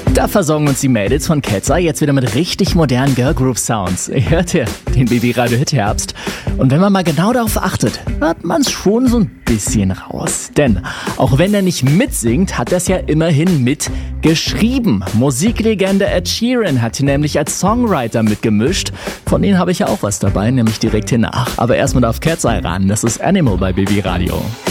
Da versorgen uns die Mädels von Cat's Eye jetzt wieder mit richtig modernen Girlgroup-Sounds. Ihr hört ja den Baby-Radio-Hit Herbst. Und wenn man mal genau darauf achtet, hört man es schon so ein bisschen raus. Denn auch wenn er nicht mitsingt, hat er es ja immerhin mitgeschrieben. Musiklegende Ed Sheeran hat nämlich als Songwriter mitgemischt. Von denen habe ich ja auch was dabei, nämlich direkt hiernach. Aber erstmal darf Cat's Eye ran. Das ist Animal bei Baby Radio.